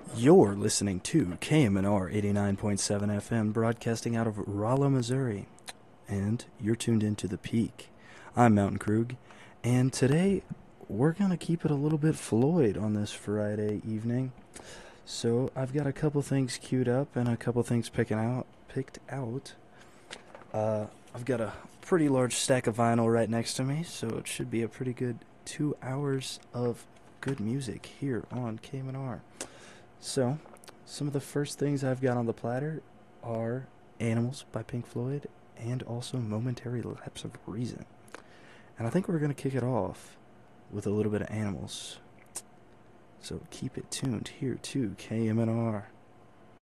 You're listening to KMNR 89.7 FM, broadcasting out of Rolla, Missouri. And you're tuned into The Peak. I'm Mountain Krug, and today we're going to keep it a little bit Floyd on this Friday evening. So I've got a couple things queued up and a couple things picked out. I've got a pretty large stack of vinyl right next to me, so it should be a pretty good 2 hours of good music here on KMNR. So, some of the first things I've got on the platter are Animals by Pink Floyd and also Momentary Lapse of Reason. And I think we're going to kick it off with a little bit of Animals. So keep it tuned here to KMNR.